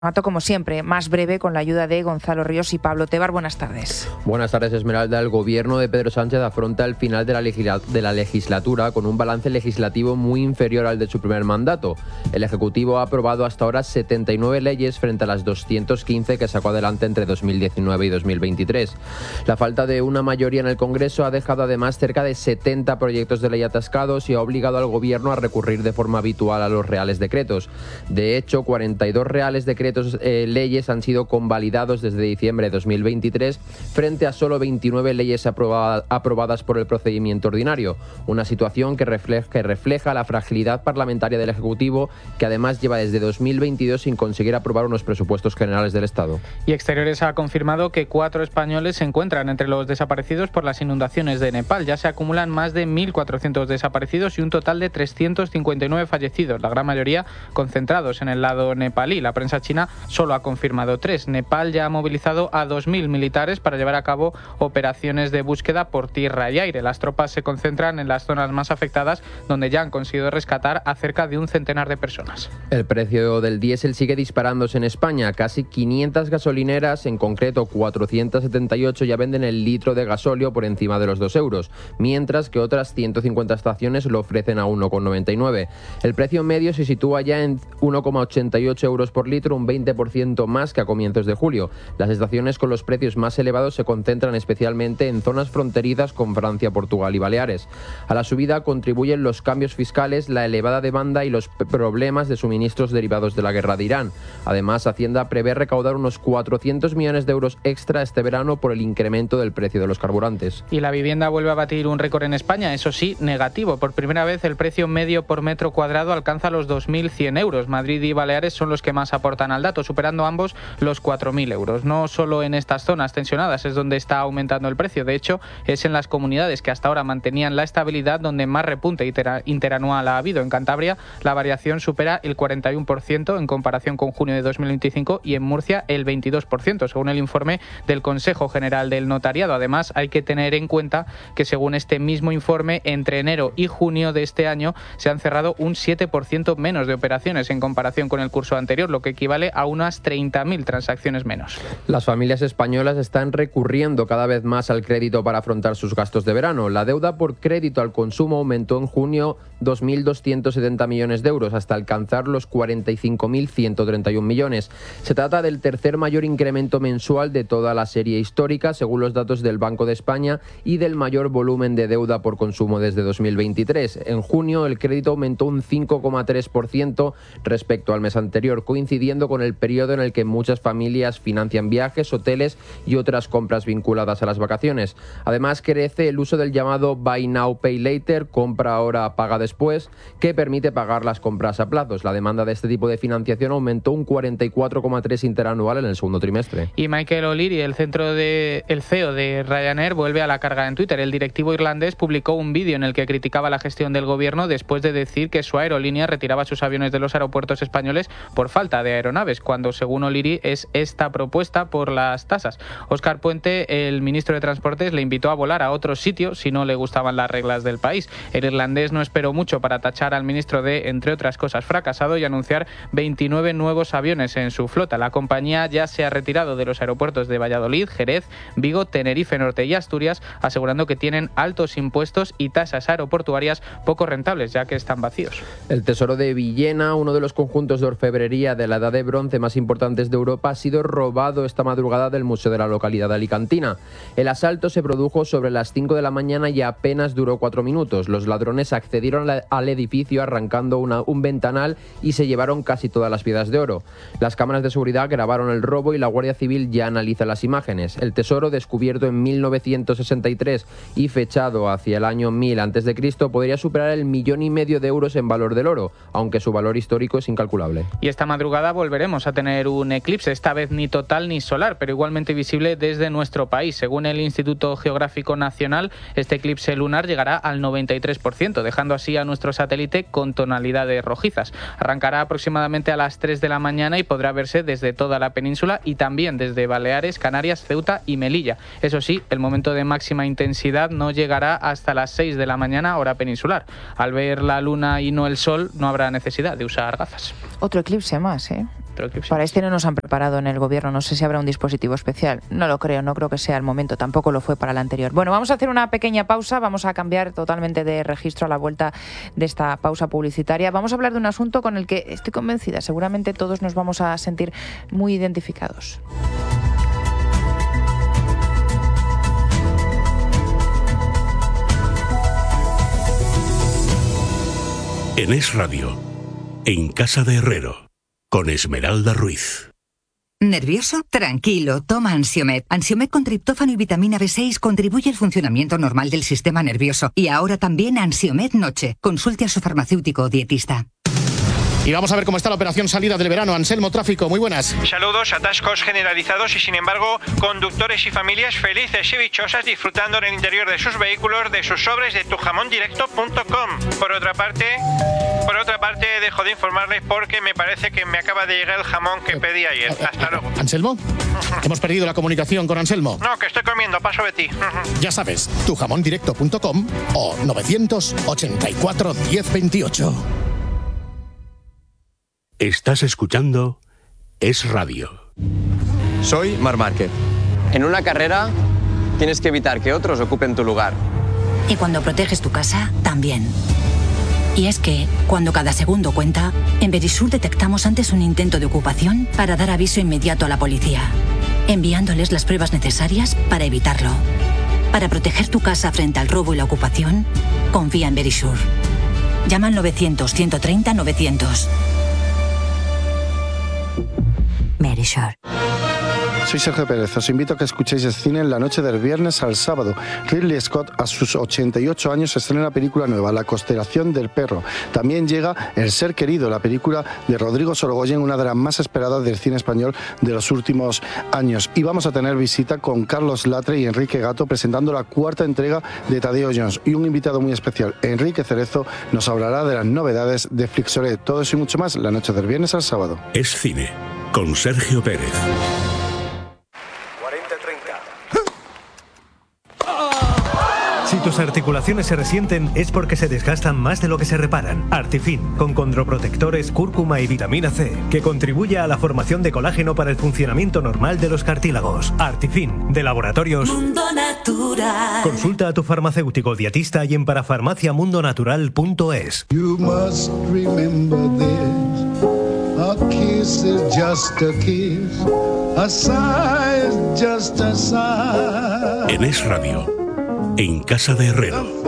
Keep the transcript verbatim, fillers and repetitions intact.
Mato, como siempre, más breve, con la ayuda de Gonzalo Ríos y Pablo Tebar. Buenas tardes. Buenas tardes, Esmeralda. El gobierno de Pedro Sánchez afronta el final de la, legisla- de la legislatura con un balance legislativo muy inferior al de su primer mandato. El Ejecutivo ha aprobado hasta ahora setenta y nueve leyes frente a las doscientas quince que sacó adelante entre dos mil diecinueve y dos mil veintitrés. La falta de una mayoría en el Congreso ha dejado además cerca de setenta proyectos de ley atascados y ha obligado al gobierno a recurrir de forma habitual a los reales decretos. De hecho, cuarenta y dos reales decretos Eh, leyes han sido convalidados desde diciembre de dos mil veintitrés frente a solo veintinueve leyes aprobada, aprobadas por el procedimiento ordinario, una situación que refleja, que refleja la fragilidad parlamentaria del Ejecutivo, que además lleva desde dos mil veintidós sin conseguir aprobar unos presupuestos generales del Estado. Y Exteriores ha confirmado que cuatro españoles se encuentran entre los desaparecidos por las inundaciones de Nepal. Ya se acumulan más de mil cuatrocientos desaparecidos y un total de trescientos cincuenta y nueve fallecidos, la gran mayoría concentrados en el lado nepalí. La prensa china solo ha confirmado tres. Nepal ya ha movilizado a dos mil militares para llevar a cabo operaciones de búsqueda por tierra y aire. Las tropas se concentran en las zonas más afectadas, donde ya han conseguido rescatar a cerca de un centenar de personas. El precio del diésel sigue disparándose en España. Casi quinientas gasolineras, en concreto cuatrocientas setenta y ocho, ya venden el litro de gasóleo por encima de los dos euros, mientras que otras ciento cincuenta estaciones lo ofrecen a uno coma noventa y nueve. El precio medio se sitúa ya en uno coma ochenta y ocho euros por litro, un veinte por ciento más que a comienzos de julio. Las estaciones con los precios más elevados se concentran especialmente en zonas fronterizas con Francia, Portugal y Baleares. A la subida contribuyen los cambios fiscales, la elevada demanda y los problemas de suministros derivados de la guerra de Irán. Además, Hacienda prevé recaudar unos cuatrocientos millones de euros extra este verano por el incremento del precio de los carburantes. Y la vivienda vuelve a batir un récord en España, eso sí, negativo. Por primera vez el precio medio por metro cuadrado alcanza los dos mil cien euros. Madrid y Baleares son los que más aportan al dato, superando ambos los cuatro mil euros. No solo en estas zonas tensionadas es donde está aumentando el precio, de hecho es en las comunidades que hasta ahora mantenían la estabilidad donde más repunte intera- interanual ha habido. En Cantabria la variación supera el cuarenta y uno por ciento en comparación con junio de dos mil veinticinco y en Murcia el veintidós por ciento, según el informe del Consejo General del Notariado. Además, hay que tener en cuenta que según este mismo informe, entre enero y junio de este año se han cerrado un siete por ciento menos de operaciones en comparación con el curso anterior, lo que equivale a unas treinta mil transacciones menos. Las familias españolas están recurriendo cada vez más al crédito para afrontar sus gastos de verano. La deuda por crédito al consumo aumentó en junio dos mil doscientos setenta millones de euros hasta alcanzar los cuarenta y cinco mil ciento treinta y uno millones. Se trata del tercer mayor incremento mensual de toda la serie histórica, según los datos del Banco de España, y del mayor volumen de deuda por consumo desde dos mil veintitrés. En junio el crédito aumentó un cinco coma tres por ciento respecto al mes anterior, coincidiendo con el periodo en el que muchas familias financian viajes, hoteles y otras compras vinculadas a las vacaciones. Además, crece el uso del llamado Buy Now, Pay Later, compra ahora, paga después, que permite pagar las compras a plazos. La demanda de este tipo de financiación aumentó un cuarenta y cuatro coma tres por ciento interanual en el segundo trimestre. Y Michael O'Leary, el centro de el C E O de Ryanair, vuelve a la carga en Twitter. El directivo irlandés publicó un vídeo en el que criticaba la gestión del gobierno después de decir que su aerolínea retiraba sus aviones de los aeropuertos españoles por falta de aeronaves, cuando según O'Leary es esta propuesta por las tasas. Óscar Puente, el ministro de Transportes, le invitó a volar a otro sitio si no le gustaban las reglas del país. El irlandés no esperó mucho para tachar al ministro de, entre otras cosas, fracasado y anunciar veintinueve nuevos aviones en su flota. La compañía ya se ha retirado de los aeropuertos de Valladolid, Jerez, Vigo, Tenerife Norte y Asturias, asegurando que tienen altos impuestos y tasas aeroportuarias poco rentables, ya que están vacíos. El Tesoro de Villena, uno de los conjuntos de orfebrería de la Edad de Bronce más importantes de Europa, ha sido robado esta madrugada del museo de la localidad alicantina. El asalto se produjo sobre las cinco de la mañana y apenas duró cuatro minutos. Los ladrones accedieron al edificio arrancando una, un ventanal y se llevaron casi todas las piedras de oro. Las cámaras de seguridad grabaron el robo y la Guardia Civil ya analiza las imágenes. El tesoro, descubierto en mil novecientos sesenta y tres y fechado hacia el año mil antes de Cristo, podría superar el millón y medio de euros en valor del oro, aunque su valor histórico es incalculable. Y esta madrugada volveremos a tener un eclipse, esta vez ni total ni solar, pero igualmente visible desde nuestro país. Según el Instituto Geográfico Nacional, este eclipse lunar llegará al noventa y tres por ciento, dejando así a nuestro satélite con tonalidades rojizas. Arrancará aproximadamente a las tres de la mañana y podrá verse desde toda la península y también desde Baleares, Canarias, Ceuta y Melilla. Eso sí, el momento de máxima intensidad no llegará hasta las seis de la mañana, hora peninsular. Al ver la luna y no el sol, no habrá necesidad de usar gafas. Otro eclipse más, ¿eh? Creo que sí. Para este no nos han preparado en el gobierno, no sé si habrá un dispositivo especial. No lo creo, no creo que sea el momento, tampoco lo fue para el anterior. Bueno, vamos a hacer una pequeña pausa, vamos a cambiar totalmente de registro a la vuelta de esta pausa publicitaria. Vamos a hablar de un asunto con el que estoy convencida, seguramente todos nos vamos a sentir muy identificados. En Es Radio, en Casa de Herrero, con Esmeralda Ruiz. ¿Nervioso? Tranquilo, toma Ansiomed. Ansiomed con triptófano y vitamina B seis contribuye al funcionamiento normal del sistema nervioso. Y ahora también Ansiomed Noche. Consulte a su farmacéutico o dietista. Y vamos a ver cómo está la operación salida del verano. Anselmo Tráfico, muy buenas. Saludos, atascos generalizados y sin embargo conductores y familias felices y dichosas disfrutando en el interior de sus vehículos de sus sobres de tu jamón directo punto com. Por otra parte, por otra parte dejo de informarles porque me parece que me acaba de llegar el jamón que pedí ayer. Hasta luego. ¿Anselmo? Hemos perdido la comunicación con Anselmo. No, que estoy comiendo, paso de ti. Ya sabes, tu jamón directo punto com o novecientos ochenta y cuatro diez veintiocho. Estás escuchando Es Radio. Soy Marc Márquez. En una carrera tienes que evitar que otros ocupen tu lugar. Y cuando proteges tu casa, también. Y es que, cuando cada segundo cuenta, en Verisur detectamos antes un intento de ocupación para dar aviso inmediato a la policía, enviándoles las pruebas necesarias para evitarlo. Para proteger tu casa frente al robo y la ocupación, confía en Verisur. Llama al novecientos, ciento treinta, novecientos. Verisur. Soy Sergio Pérez, os invito a que escuchéis el cine en la noche del viernes al sábado. Ridley Scott, a sus ochenta y ocho años, estrena una película nueva, La constelación del perro. También llega El ser querido, la película de Rodrigo Sorogoyen, una de las más esperadas del cine español de los últimos años. Y vamos a tener visita con Carlos Latre y Enrique Gato presentando la cuarta entrega de Tadeo Jones. Y un invitado muy especial, Enrique Cerezo, nos hablará de las novedades de Flixoret. Todo eso y mucho más la noche del viernes al sábado. Es cine, con Sergio Pérez. Si tus articulaciones se resienten es porque se desgastan más de lo que se reparan. Artifin, con condroprotectores, cúrcuma y vitamina C, que contribuye a la formación de colágeno para el funcionamiento normal de los cartílagos. Artifin, de Laboratorios Mundo Natural. Consulta a tu farmacéutico dietista y en parafarmacia mundo natural punto es. You must remember this. A kiss is just a kiss. A sigh is just a sigh. En Es Radio, en Casa de Herrero.